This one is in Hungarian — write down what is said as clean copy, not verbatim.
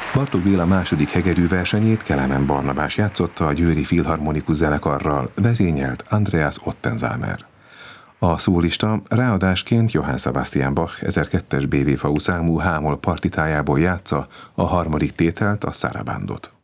Bartók Béla második hegedű versenyét Kelemen Barnabás játszotta a Győri Filharmonikus Zenekarral, vezényelt Andreas Ottenzámer. A szólista ráadásként Johann Sebastian Bach 1002-es BV-fau számú H-moll partitájából játsza a harmadik tételt, a Sarabandot.